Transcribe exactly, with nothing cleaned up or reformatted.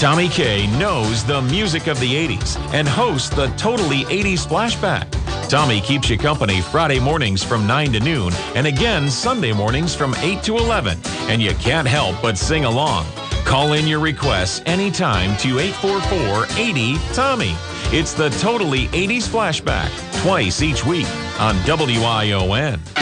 Tommy K knows the music of the eighties and hosts the Totally eighties Flashback. Tommy keeps you company Friday mornings from nine to noon and again Sunday mornings from eight to eleven. And you can't help but sing along. Call in your requests anytime to eight four four, eight zero, Tommy. It's the Totally eighties Flashback, twice each week on W I O N.